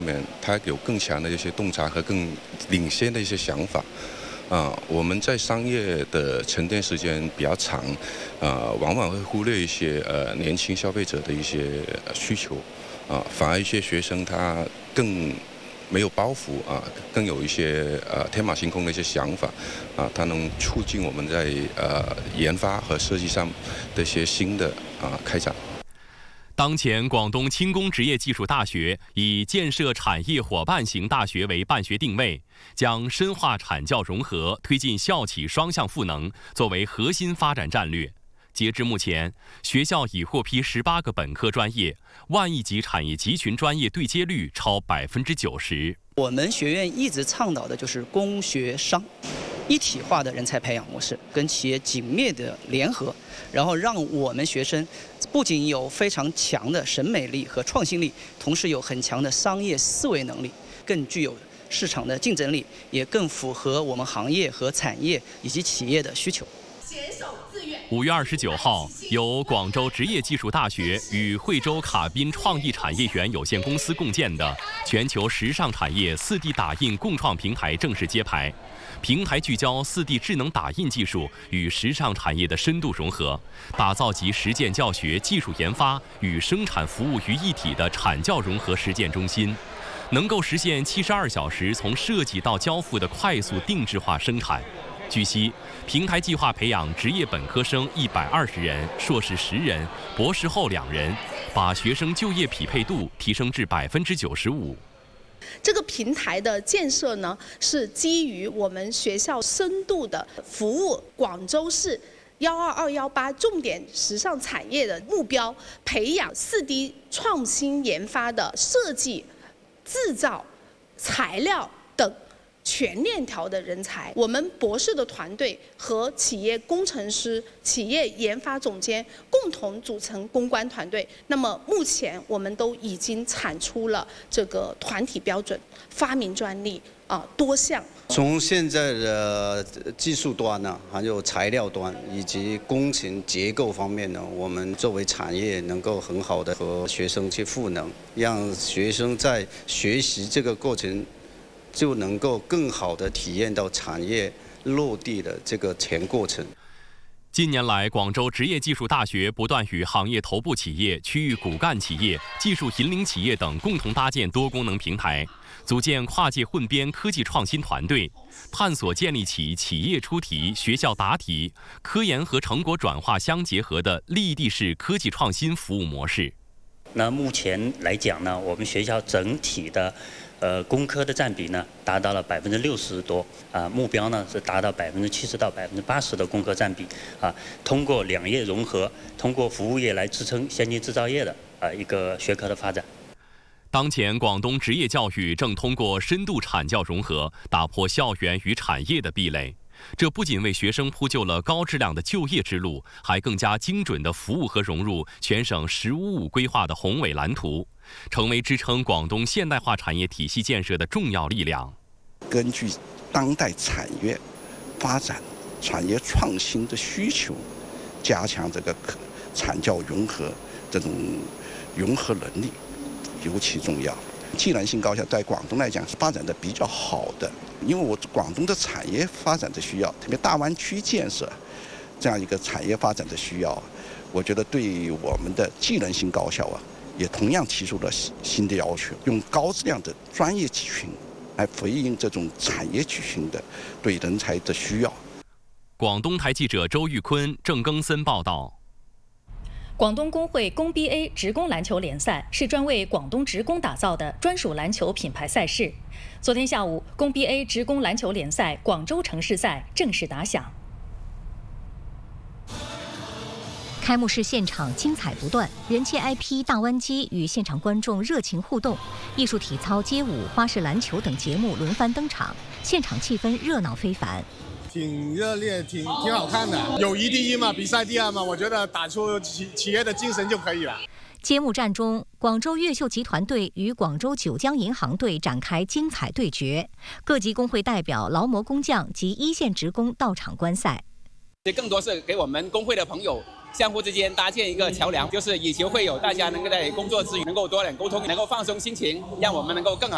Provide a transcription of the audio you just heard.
他有更强的一些洞察和更领先的一些想法。我们在商业的沉淀时间比较长，往往会忽略一些年轻消费者的一些需求，反而一些学生他更没有包袱更有一些天马行空的一些想法，它能促进我们在研发和设计上的一些新的开展。 当前，广东轻工职业技术大学以建设产业伙伴型大学为办学定位，将深化产教融合，推进校企双向赋能作为核心发展战略。截至目前，学校已获批18个本科专业，万亿级产业集群专业对接率超90%。 我们学院一直倡导的就是工学商一体化的人才培养模式，跟企业紧密的联合，然后让我们学生不仅有非常强的审美力和创新力，同时有很强的商业思维能力，更具有市场的竞争力，也更符合我们行业和产业以及企业的需求。 5月29号，由广州职业技术大学与惠州卡宾创意产业园有限公司共建的全球时尚产业4D 打印共创平台正式揭牌。平台聚焦4D 智能打印技术与时尚产业的深度融合，打造集实践教学、技术研发与生产服务于一体的产教融合实践中心，能够实现72小时从设计到交付的快速定制化生产。据悉，平台计划培养职业本科生120人、硕士10人、博士后2人，把学生就业匹配度提升至95%。 这个平台的建设呢，是基于我们学校深度的服务广州市12218重点时尚产业的目标，培养4D 创新研发的设计、制造、材料等全链条的人才。我们博士的团队和企业工程师、企业研发总监共同组成公关团队。那么目前我们都已经产出了这个团体标准、发明专利多项。 从现在的技术端呢，还有材料端以及工程结构方面呢，我们作为产业能够很好的和学生去赋能，让学生在学习这个过程就能够更好地体验到产业落地的这个全过程。 近年来，广州职业技术大学不断与行业头部企业、区域骨干企业、技术引领企业等共同搭建多功能平台，组建跨界混编科技创新团队，探索建立起企业出题、学校答题、科研和成果转化相结合的立地式科技创新服务模式。 那目前来讲呢，我们学校整体的工科的占比呢达到了60%多，目标呢是达到70%到80%的工科占比，通过两业融合，通过服务业来支撑先进制造业的一个学科的发展。 当前，广东职业教育正通过深度产教融合，打破校园与产业的壁垒。这不仅为学生铺就了高质量的就业之路，还更加精准地服务和融入全省“1055”规划的宏伟蓝图，成为支撑广东现代化产业体系建设的重要力量。 根据当代产业发展、产业创新的需求，加强这个产教融合这种融合能力尤其重要。技能性高校在广东来讲是发展的比较好的，因为我广东的产业发展的需要，特别大湾区建设这样一个产业发展的需要，我觉得对于我们的技能性高校也同样提出了新的要求，用高质量的专业集群来回应这种产业集群的对人才的需要。 广东台记者周玉坤、郑更森报道。 广东工会工 BA 职工篮球联赛是专为广东职工打造的专属篮球品牌赛事。昨天下午，工 BA 职工篮球联赛广州城市赛正式打响。 开幕式现场精彩不断，人气 IP 大湾机与现场观众热情互动，艺术体操、街舞、花式篮球等节目轮番登场，现场气氛热闹非凡。 挺热烈，挺好看的。友谊第一嘛，比赛第二嘛，我觉得打出企业的精神就可以了。 揭幕战中，广州越秀集团队与广州九江银行队展开精彩对决，各级工会代表、劳模工匠及一线职工到场观赛。 这更多是给我们工会的朋友相互之间搭建一个桥梁，就是以球会友，大家能够在工作之余能够多点沟通，能够放松心情，让我们能够更好